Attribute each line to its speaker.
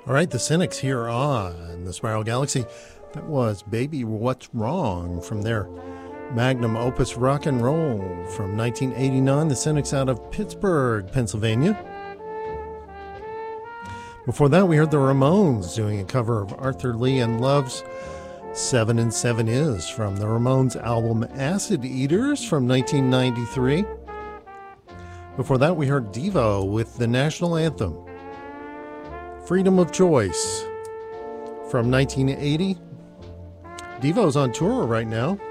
Speaker 1: All right, the Cynics here on the Spiral Galaxy. That was Baby What's Wrong from their magnum opus Rock and Roll from 1989. The Cynics out of Pittsburgh, Pennsylvania. Before that, we heard the Ramones doing a cover of Arthur Lee and Love's 7 and 7 Is from the Ramones album Acid Eaters from 1993. Before that, we heard Devo with the national anthem Freedom of Choice from 1980. Devo's on tour right now.